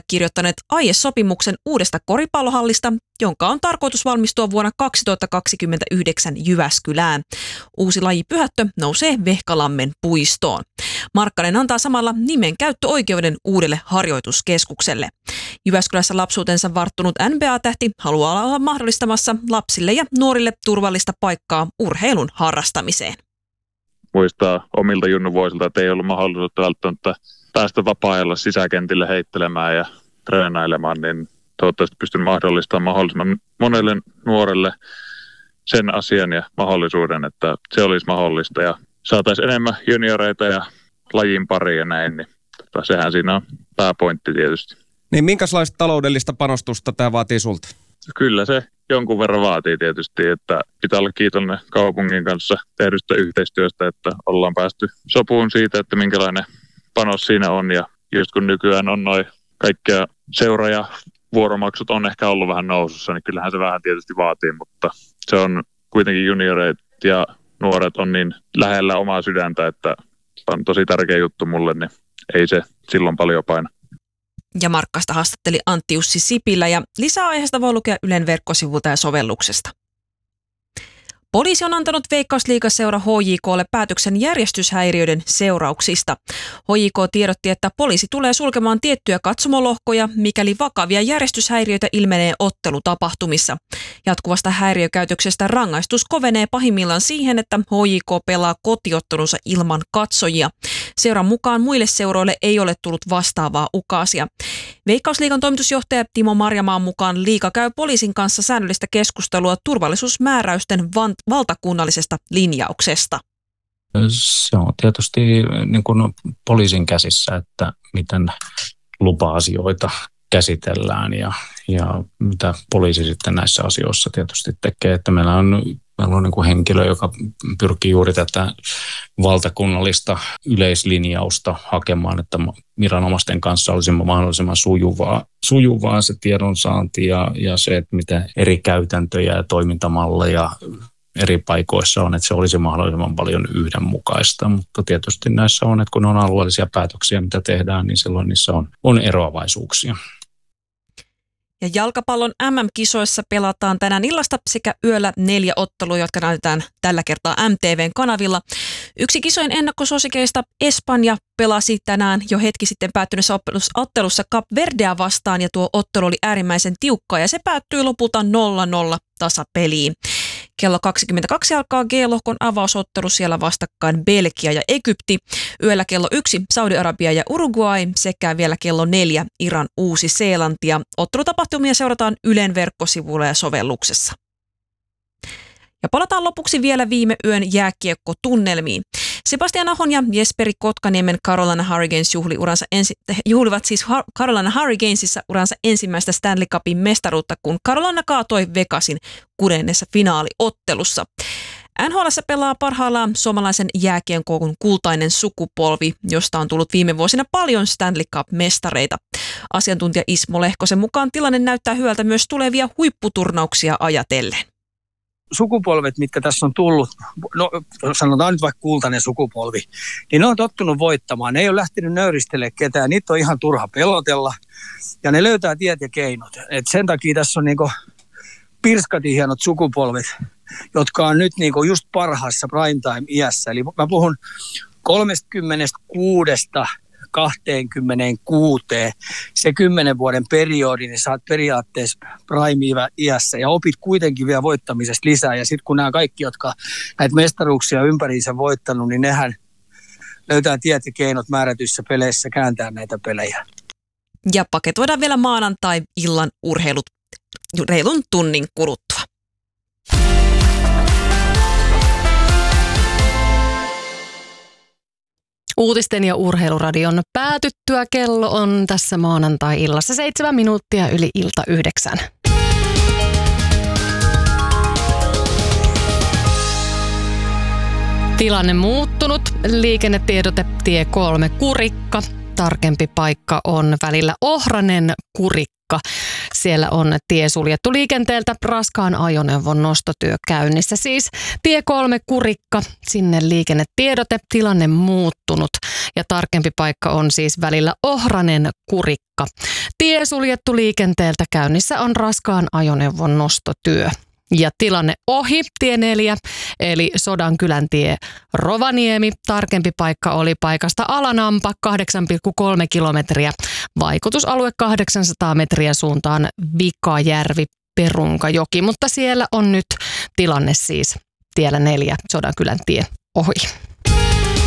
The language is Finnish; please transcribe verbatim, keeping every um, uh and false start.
allekirjoittaneet aiesopimuksen uudesta koripallohallista, jonka on tarkoitus valmistua vuonna kaksituhattakaksikymmentäyhdeksän Jyväskylään. Uusi lajipyhättö nousee Vehkalammen puistoon. Markkanen antaa samalla nimen käyttöoikeuden uudelle harjoituskeskukselle. Jyväskylässä lapsuutensa varttunut N B A-tähti haluaa olla mahdollistamassa lapsille ja nuorille turvallista paikkaa urheilun harrastamiseen. Muistaa omilta junnuvuosilta, että ei ollut mahdollisuutta välttämättä päästä vapaa-ajalla sisäkentille heittelemään ja treenailemaan, niin toivottavasti pystyn mahdollistamaan mahdollisimman monelle nuorelle sen asian ja mahdollisuuden, että se olisi mahdollista ja saataisiin enemmän junioreita ja lajin pari ja näin, niin tota, sehän siinä on pääpointti tietysti. Niin minkälaista taloudellista panostusta tämä vaatii sulta? Kyllä se jonkun verran vaatii tietysti, että pitää olla kiitollinen kaupungin kanssa tehdystä yhteistyöstä, että ollaan päästy sopuun siitä, että minkälainen panos siinä on. Ja just kun nykyään on noin kaikkea seura- ja vuoromaksut on ehkä ollut vähän nousussa, niin kyllähän se vähän tietysti vaatii, mutta se on kuitenkin junioreet ja nuoret on niin lähellä omaa sydäntä, että on tosi tärkeä juttu mulle, niin ei se silloin paljon paina. Ja Markkasta haastatteli Antti Jussi Sipilä ja lisää aiheesta voi lukea Ylen verkkosivulta ja sovelluksesta. Poliisi on antanut Veikkausliigaseura H J K:lle päätöksen järjestyshäiriöiden seurauksista. H J K tiedotti, että poliisi tulee sulkemaan tiettyjä katsomolohkoja, mikäli vakavia järjestyshäiriöitä ilmenee ottelutapahtumissa. Jatkuvasta häiriökäytöksestä rangaistus kovenee pahimmillaan siihen, että H J K pelaa kotiottelunsa ilman katsojia. Seuran mukaan muille seuroille ei ole tullut vastaavaa ukaasia. Veikkausliigan toimitusjohtaja Timo Marjamaan mukaan liiga käy poliisin kanssa säännöllistä keskustelua turvallisuusmääräysten van- valtakunnallisesta linjauksesta. Se on tietysti niin kuin poliisin käsissä, että miten lupa-asioita käsitellään ja, ja mitä poliisi sitten näissä asioissa tietysti tekee. Että meillä on, meillä on niin kuin henkilö, joka pyrkii juuri tätä valtakunnallista yleislinjausta hakemaan, että viranomaisten kanssa olisi mahdollisimman sujuvaa, sujuvaa se tiedonsaanti ja, ja se, että mitä eri käytäntöjä ja toimintamalleja eri paikoissa on, että se olisi mahdollisimman paljon yhdenmukaista, mutta tietysti näissä on, että kun on alueellisia päätöksiä, mitä tehdään, niin silloin niissä on, on eroavaisuuksia. Ja jalkapallon M M-kisoissa pelataan tänään illasta sekä yöllä neljä ottelua, jotka näytetään tällä kertaa M T V:n kanavilla. Yksi kisojen ennakkosuosikeista Espanja pelasi tänään jo hetki sitten päättyneessä ottelussa Cap Verdea vastaan ja tuo ottelu oli äärimmäisen tiukka ja se päättyi lopulta nolla nolla tasapeliin. Kello kaksikymmentäkaksi alkaa G-lohkon avausottelu, siellä vastakkain Belgia ja Egypti. Yöllä kello yksi Saudi-Arabia ja Uruguay sekä vielä kello neljä Iran Uusi-Seelanti. Ottelutapahtumia seurataan Ylen verkkosivuilla ja sovelluksessa. Ja palataan lopuksi vielä viime yön jääkiekkotunnelmiin. Sebastian Ahon ja Jesperi Kotkaniemen Carolina Hurricanes juhli uransa ensi, juhlivat siis Carolina Hurricanesissa uransa ensimmäistä Stanley Cupin mestaruutta, kun Carolina kaatoi Vegasin kudennessa finaaliottelussa. N H L:ssä pelaa parhaillaan suomalaisen jääkiekon kultainen sukupolvi, josta on tullut viime vuosina paljon Stanley Cup-mestareita. Asiantuntija Ismo Lehkosen mukaan tilanne näyttää hyvältä myös tulevia huipputurnauksia ajatellen. Sukupolvet, mitkä tässä on tullut, no sanotaan nyt vaikka kultainen sukupolvi, niin ne on tottunut voittamaan. Ne ei ole lähtenyt nöyristelemään ketään, niitä on ihan turha pelotella ja ne löytää tiet ja keinot. Et sen takia tässä on niinku pirskatin hienot sukupolvet, jotka on nyt niinku just parhaassa primetime-iässä. Eli mä puhun kolmekymmentäkuusi kaksikymmentäkuusi, se kymmenen vuoden periodi, niin sä oot periaatteessa prime-iässä ja opit kuitenkin vielä voittamisesta lisää. Ja sitten kun nämä kaikki, jotka näitä mestaruuksia ympäriinsä voittanut, niin nehän löytää tiet ja keinot määrätyissä peleissä kääntää näitä pelejä. Ja paketoidaan vielä maanantai-illan urheilut reilun tunnin kuluttua. Uutisten ja urheiluradion päätyttyä kello on tässä maanantai-illassa seitsemän minuuttia yli ilta yhdeksän. Tilanne muuttunut. Liikennetiedote tie kolme Kurikka. Tarkempi paikka on välillä Ohranen Kurikka. Siellä on tie suljettu liikenteeltä, raskaan ajoneuvon nostotyö käynnissä. Siis tie kolme Kurikka, sinne liikennetiedote, tilanne muuttunut ja tarkempi paikka on siis välillä Ohranen Kurikka. Tie suljettu liikenteeltä, käynnissä on raskaan ajoneuvon nostotyö. Ja tilanne ohi, tie neljä, eli Sodankylän tie Rovaniemi. Tarkempi paikka oli paikasta Alanampa, kahdeksan pilkku kolme kilometriä. Vaikutusalue kahdeksansataa metriä suuntaan Vikajärvi, Perunkajoki. Mutta siellä on nyt tilanne siis tiellä neljä, Sodankylän tie ohi.